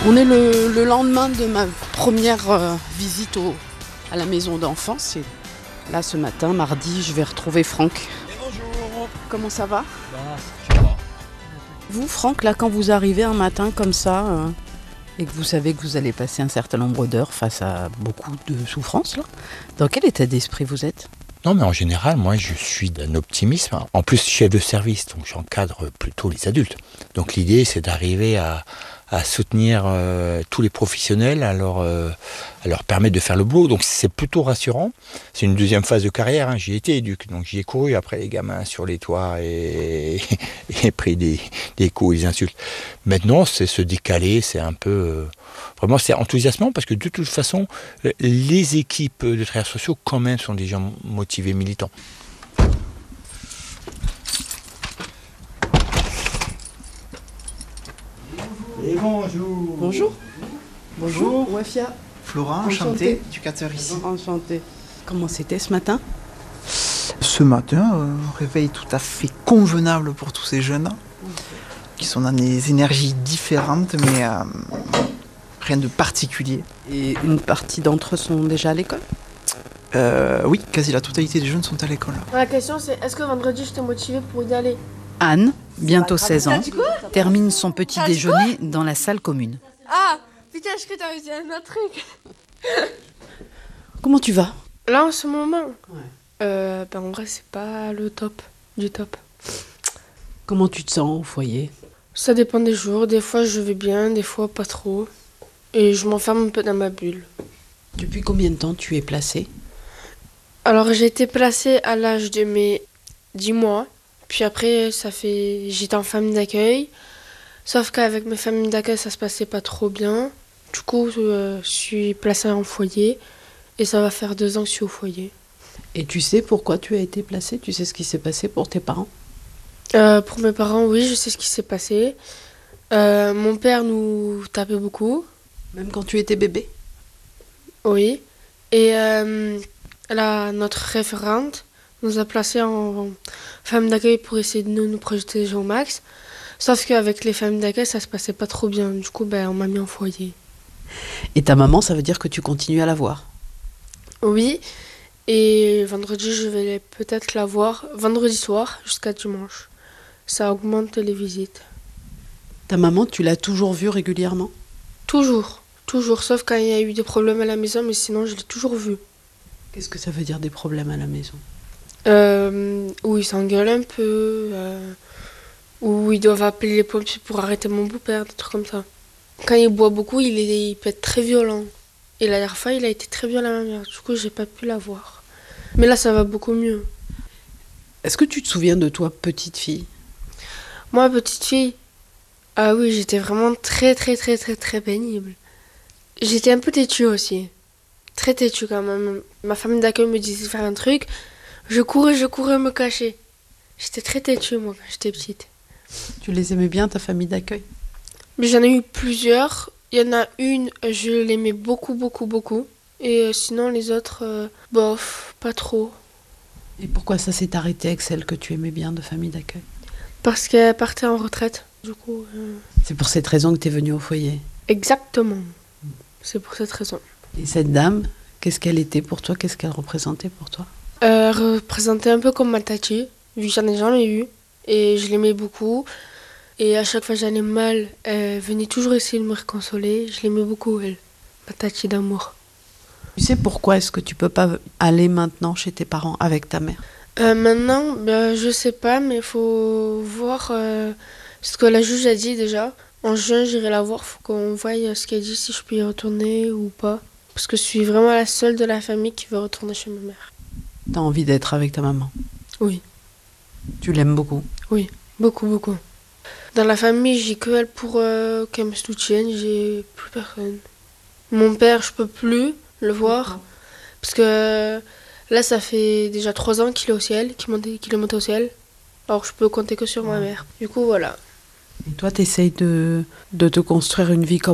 On est le lendemain de ma première visite à la maison d'enfance. Et là, ce matin, mardi, je vais retrouver Franck. Et bonjour. Comment ça va ? Ça va. Vous, Franck, là, quand vous arrivez un matin comme ça, et que vous savez que vous allez passer un certain nombre d'heures face à beaucoup de souffrances, là, dans quel état d'esprit vous êtes ? Non, mais en général, moi, je suis d'un optimisme. En plus, chef de service, donc j'encadre plutôt les adultes. Donc l'idée, c'est d'arriver à soutenir tous les professionnels, à leur permettre de faire le boulot. Donc c'est plutôt rassurant. C'est une deuxième phase de carrière, hein. J'y étais éduque, donc j'y ai couru après les gamins sur les toits et pris des coups et des insultes. Maintenant, c'est se décaler, c'est un peu... vraiment, c'est enthousiasmant parce que de toute façon, les équipes de travailleurs sociaux, quand même, sont des gens motivés, militants. Et bonjour. Bonjour. Bonjour, Wafia. Florent, enchanté, éducateur ici. Enchanté. Comment c'était ce matin ? Ce matin, un réveil tout à fait convenable pour tous ces jeunes qui sont dans des énergies différentes, mais rien de particulier. Et une partie d'entre eux sont déjà à l'école ? Oui, quasi la totalité des jeunes sont à l'école. La question c'est, est-ce que vendredi j'étais motivée pour y aller ? Anne, bientôt 16 ans, termine son petit déjeuner dans la salle commune. Ah, putain, je crois que t'avais dit un autre truc. Comment tu vas ? Là en ce moment, en vrai c'est pas le top du top. Comment tu te sens au foyer ? Ça dépend des jours, des fois je vais bien, des fois pas trop. Et je m'enferme un peu dans ma bulle. Depuis combien de temps tu es placée ? Alors j'ai été placée à l'âge de mes 10 mois. Puis après, j'étais en famille d'accueil. Sauf qu'avec mes familles d'accueil, ça se passait pas trop bien. Du coup, je suis placée en foyer. Et ça va faire 2 ans que je suis au foyer. Et tu sais pourquoi tu as été placée ? Tu sais ce qui s'est passé pour tes parents ? Pour mes parents, oui, je sais ce qui s'est passé. Mon père nous tapait beaucoup. Même quand tu étais bébé ? Oui. Et notre référente nous a placés en famille d'accueil pour essayer de nous protéger au max. Sauf qu'avec les familles d'accueil, ça se passait pas trop bien. Du coup, on m'a mis en foyer. Et ta maman, ça veut dire que tu continues à la voir ? Oui. Et vendredi, je vais peut-être la voir vendredi soir jusqu'à dimanche. Ça augmente les visites. Ta maman, tu l'as toujours vue régulièrement ? Toujours. Sauf quand il y a eu des problèmes à la maison, mais sinon, je l'ai toujours vue. Qu'est-ce que ça veut dire des problèmes à la maison ? Où ils s'engueulent un peu, où ils doivent appeler les pompiers pour arrêter mon beau-père, des trucs comme ça. Quand il boit beaucoup, il peut être très violent. Et la dernière fois, il a été très violent à ma mère, du coup, j'ai pas pu la voir. Mais là, ça va beaucoup mieux. Est-ce que tu te souviens de toi, petite fille ? Moi, petite fille, ah oui, j'étais vraiment très pénible. J'étais un peu têtue aussi. Très têtue quand même. Ma famille d'accueil me disait de faire un truc. Je courais me cacher. J'étais très têtue, moi, quand j'étais petite. Tu les aimais bien, ta famille d'accueil ? Mais j'en ai eu plusieurs. Il y en a une, je l'aimais beaucoup. Et sinon, les autres, bof, pas trop. Et pourquoi ça s'est arrêté avec celle que tu aimais bien de famille d'accueil ? Parce qu'elle partait en retraite. Du coup... C'est pour cette raison que tu es venue au foyer ? Exactement. C'est pour cette raison. Et cette dame, qu'est-ce qu'elle était pour toi ? Qu'est-ce qu'elle représentait pour toi ? Elle représentait un peu comme ma tati, vu que j'en ai jamais eu. Et je l'aimais beaucoup. Et à chaque fois que j'allais mal, elle venait toujours essayer de me réconsoler. Je l'aimais beaucoup, elle. Ma tati d'amour. Tu sais pourquoi est-ce que tu peux pas aller maintenant chez tes parents avec ta mère ? Maintenant, je sais pas, mais il faut voir ce que la juge a dit déjà. En juin, j'irai la voir, faut qu'on voie ce qu'elle dit, si je peux y retourner ou pas. Parce que je suis vraiment la seule de la famille qui veut retourner chez ma mère. T'as envie d'être avec ta maman ? Oui. Tu l'aimes beaucoup ? Oui, beaucoup. Dans la famille, j'ai que elle pour qu'elle me soutienne, j'ai plus personne. Mon père, je peux plus le voir. Parce que là, ça fait déjà 3 ans qu'il est au ciel, qu'il est monté au ciel. Alors je peux compter que sur ma mère. Du coup, voilà. Et toi, t'essayes de te construire une vie comment ?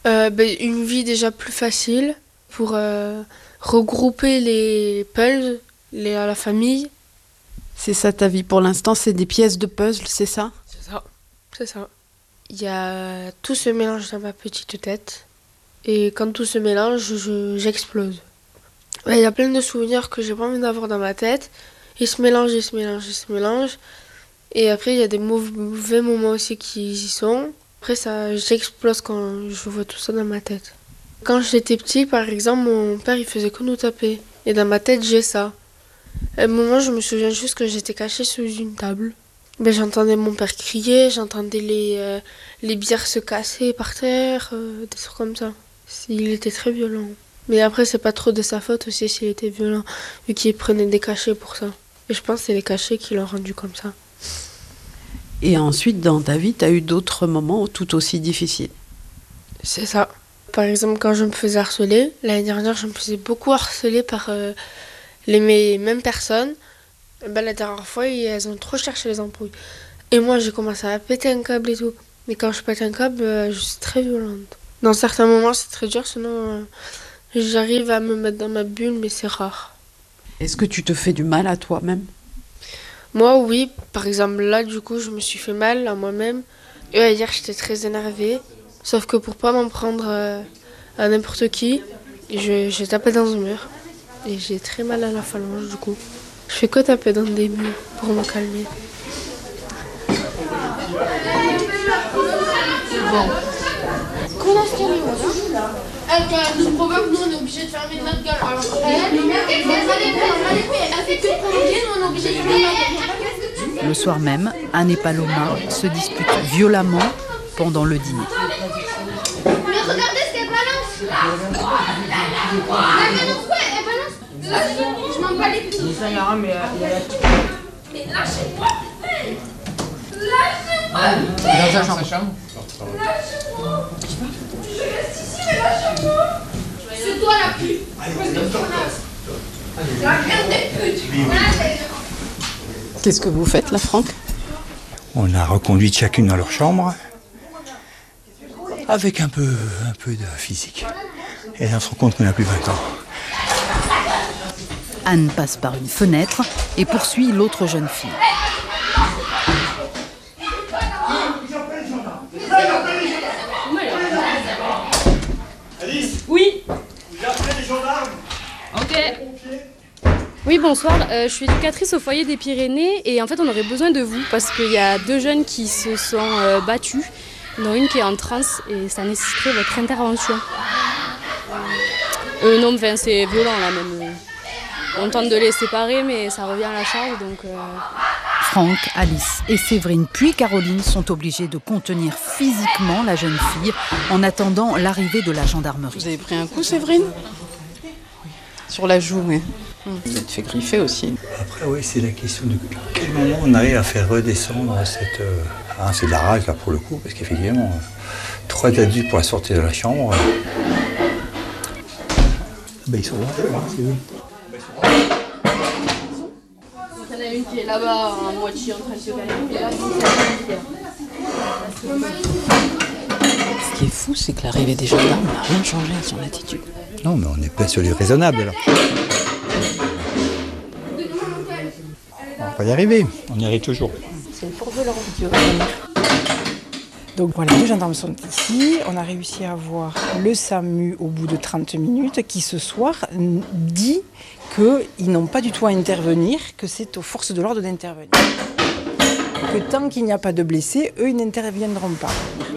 Une vie déjà plus facile pour regrouper les puzzles à la famille. C'est ça ta vie pour l'instant, c'est des pièces de puzzle, c'est ça ? C'est ça. tout se mélange dans ma petite tête. Et quand tout se mélange, j'explose. Il y a plein de souvenirs que j'ai pas envie d'avoir dans ma tête. Ils se mélangent, ils se mélangent, ils se mélangent. Et après, il y a des mauvais moments aussi qui y sont. Après, j'explose quand je vois tout ça dans ma tête. Quand j'étais petit, par exemple, mon père, il faisait que nous taper. Et dans ma tête, j'ai ça. À un moment, je me souviens juste que j'étais cachée sous une table. J'entendais mon père crier, j'entendais les bières se casser par terre, des trucs comme ça. Il était très violent. Mais après, c'est pas trop de sa faute aussi s'il était violent, vu qu'il prenait des cachets pour ça. Et je pense que c'est les cachets qui l'ont rendu comme ça. Et ensuite, dans ta vie, tu as eu d'autres moments tout aussi difficiles. C'est ça. Par exemple, quand je me faisais harceler, l'année dernière, je me faisais beaucoup harceler par les mêmes personnes. La dernière fois, elles ont trop cherché les embrouilles. Et moi, j'ai commencé à péter un câble et tout. Mais quand je pète un câble, je suis très violente. Dans certains moments, c'est très dur, sinon j'arrive à me mettre dans ma bulle, mais c'est rare. Est-ce que tu te fais du mal à toi-même ? Moi, oui. Par exemple, là, du coup, je me suis fait mal à moi-même. Et hier, j'étais très énervée. Sauf que pour pas m'en prendre à n'importe qui, j'ai tapé dans un mur. Et j'ai très mal à la phalange, du coup. Je fais que taper dans des murs pour me calmer. Bon. Avec le proverbe, nous on est obligé de fermer notre gueule. Alors, elle fait que prolonger, nous on est obligé de fermer notre gueule. Le soir même, Anne et Paloma se disputent violemment pendant le dîner. Mais regardez ce qu'elle balance. Elle balance quoi? Elle balance. Je m'en bats les couilles. Mais lâchez-moi. Lâchez-moi. Dans sa chambre. Lâchez-moi. Je reste ici, mais lâchez-moi. C'est toi la pute. La reine des putes. Qu'est-ce que vous faites là, Franck ? On a reconduit chacune dans leur chambre avec un peu de physique. Et on se rend compte qu'on n'a plus 20 ans. Anne passe par une fenêtre et poursuit l'autre jeune fille. Oui. Ok. Oui, bonsoir. Je suis éducatrice au foyer des Pyrénées et en fait, on aurait besoin de vous parce qu'il y a 2 jeunes qui se sont battus, dont une qui est en transe et ça nécessiterait votre intervention. Non, enfin, c'est violent là même. On tente de les séparer, mais ça revient à la charge, donc... Franck, Alice et Séverine, puis Caroline sont obligés de contenir physiquement la jeune fille en attendant l'arrivée de la gendarmerie. Vous avez pris un coup, Séverine ? Sur la joue, oui. Vous êtes fait griffer aussi. Après, oui, c'est la question de quel moment on arrive à faire redescendre cette... c'est de la rage, là, pour le coup, parce qu'effectivement, 3 adultes pour la sortir de la chambre... ils sont là, c'est eux. Il y en a une qui est là-bas, à moitié en train de se calmer, mais là, Ce qui est fou, c'est que l'arrivée des gendarmes n'a rien changé à son attitude. Non, mais on est pas sur du raisonnable, là. On va y arriver, on y arrive toujours. C'est une force de l'ordre qui va venir. Donc voilà, les gendarmes sont ici. On a réussi à voir le SAMU au bout de 30 minutes qui ce soir dit qu'ils n'ont pas du tout à intervenir, que c'est aux forces de l'ordre d'intervenir. Que tant qu'il n'y a pas de blessés, eux, ils n'interviendront pas.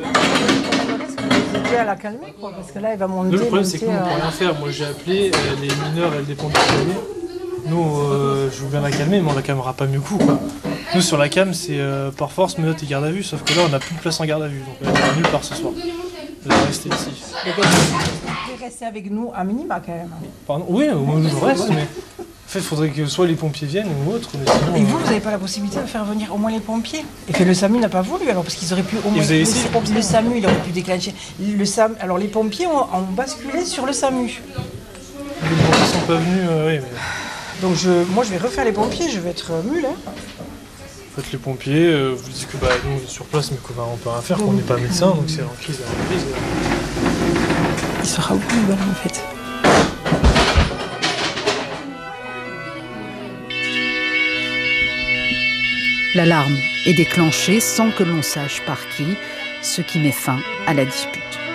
Vous étiez à la calmer, quoi, parce que là, elle va monter. Nous, le problème, c'est que nous, on ne peut rien faire. Moi, j'ai appelé les mineurs et les pompiers. Nous, je veux bien la calmer, mais on la calmera pas mieux coup, quoi. Nous, sur la cam, c'est par force menottes et garde à vue, sauf que là, on n'a plus de place en garde à vue, donc elle est nulle part ce soir. Elle va rester ici. Vous pouvez rester avec nous à minima, quand même. Pardon. Oui, je reste, mais... En fait, il faudrait que soit les pompiers viennent ou autre. Mais sinon, et vous n'avez pas la possibilité de faire venir au moins les pompiers? Et que le SAMU n'a pas voulu, alors parce qu'ils auraient pu au moins... Le SAMU, il aurait pu déclencher. Alors les pompiers ont basculé sur le SAMU. Les pompiers ne sont pas venus, oui. Mais... Donc moi je vais refaire les pompiers, je vais être mule. Faites les pompiers, vous dites que nous on est sur place, mais qu'on ne peut rien faire, qu'on n'est pas médecin, donc c'est en crise. Il sera où le ballon en fait? L'alarme est déclenchée sans que l'on sache par qui. ce qui met fin à la dispute.